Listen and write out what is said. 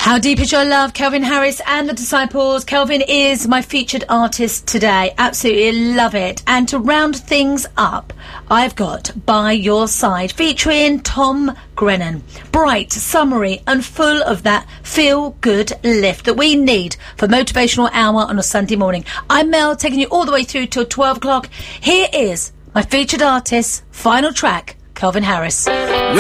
How Deep Is Your Love, Calvin Harris and the Disciples. Calvin is my featured artist today. Absolutely love it. And to round things up, I've got By Your Side, featuring Tom Grennan. Bright, summery and full of that feel-good lift that we need for Motivational Hour on a Sunday morning. I'm Mel, taking you all the way through till 12 o'clock. Here is my featured artist's final track, Calvin Harris.